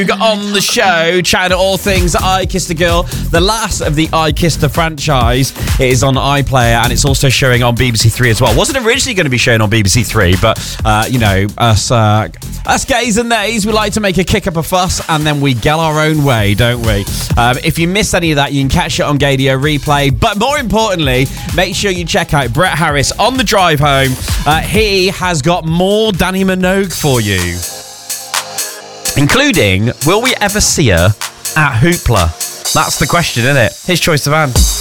On the show, chatting all things I Kissed a Girl, the last of the I Kissed a franchise. It is on iPlayer and it's also showing on BBC Three as well. Wasn't originally going to be shown on BBC Three, but us gays and nays, we like to make a kick up a fuss and then we get our own way, don't we? If you missed any of that, you can catch it on Gadio Replay. But more importantly, make sure you check out Brett Harris on the drive home. He has got more Danny Minogue for you. Including, will we ever see her at Hoopla? That's the question, isn't it? His choice of Anne.